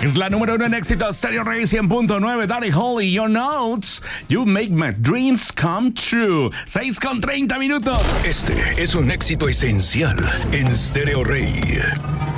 Es la número 1 en éxito, Stereo Rey 100.9, Daddy Holly, Your Notes, You Make My Dreams Come True. 6:30 minutos. Este es un éxito esencial en Stereo Rey.